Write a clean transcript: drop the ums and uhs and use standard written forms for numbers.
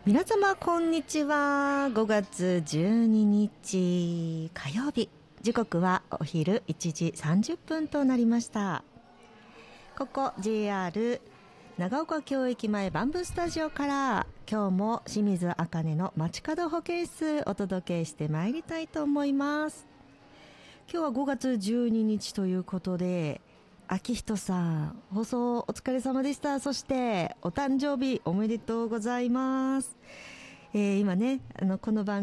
皆様こんにちは。5月12日火曜日、時刻はお昼1時30分となりました。ここ JR 長岡京駅前バンブースタジオから、今日も清水茜の街角保健室お届けしてまいりたいと思います。今日は5月12日ということで、秋人さん、放送お疲れ様でした。そしてお誕生日おめでとうございます。今ね、この番